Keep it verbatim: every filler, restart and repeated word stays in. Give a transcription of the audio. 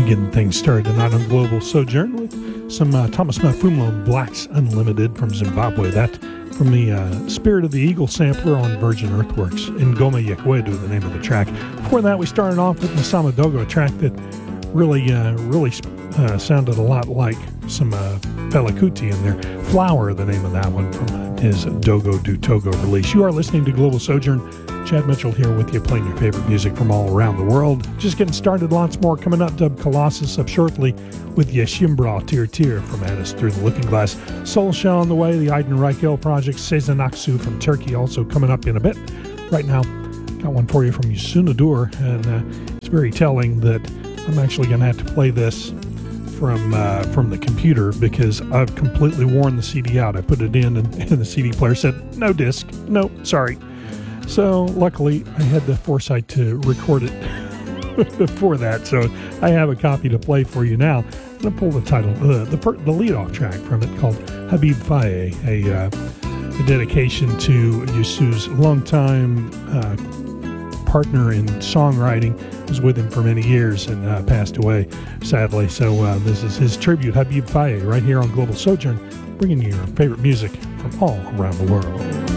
Getting things started tonight on Global Sojourn with some uh, Thomas Mafumlo Blacks Unlimited from Zimbabwe. That from the uh, Spirit of the Eagle sampler on Virgin Earthworks. Ngoma Yekwedu, the name of the track. Before that, we started off with Masama Dogo, a track that really, uh, really uh, sounded a lot like some uh, Fela Kuti in there. Flower, the name of that one from his Dogo do Togo release. You are listening to Global Sojourn. Chad Mitchell here with you, playing your favorite music from all around the world. Just getting started, lots more coming up. Dub Colossus up shortly with Yeshimbra Tir Tir from Addis Through the Looking Glass. Soul Shell on the way, the Aydin Reichel project, Sezen Aksu from Turkey also coming up in a bit. Right now, got one for you from Yusunadur, and uh, it's very telling that I'm actually going to have to play this from uh, from the computer because I've completely worn the C D out. I put it in and, and the C D player said, no disc, no, sorry. So luckily I had the foresight to record it before that, so I have a copy to play for you now. I'm going to pull the title, uh, the the lead-off track from it called Habib Faye, a, uh, a dedication to Yusu's longtime uh, partner in songwriting. Was with him for many years and uh, passed away, sadly. So uh, this is his tribute, Habib Faye, right here on Global Sojourn, bringing you your favorite music from all around the world.